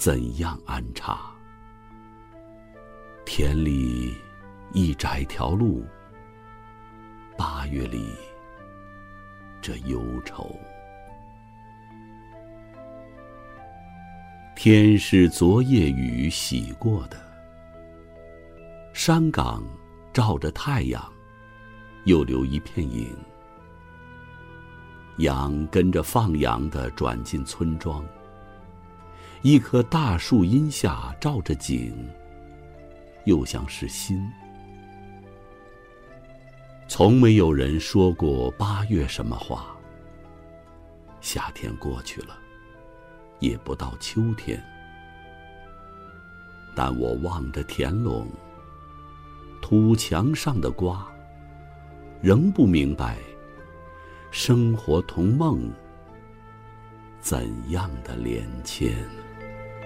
怎样安插？田里一窄条路，8月里这忧愁。天是昨夜雨洗过的，山岗照着太阳，又留一片影。羊跟着放羊的转进村庄，一棵大树荫下照着景，又像是心。从没有人说过8月什么话，夏天过去了，也不到秋天。但我望着田垄，土墙上的瓜，仍不明白生活同梦怎样的连牵。